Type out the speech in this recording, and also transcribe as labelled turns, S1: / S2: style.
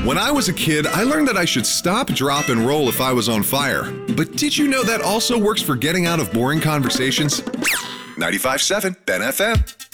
S1: When I was a kid, I learned that I should stop, drop, and roll if I was on fire. But did you know that also works for getting out of boring conversations? 95.7 Ben FM.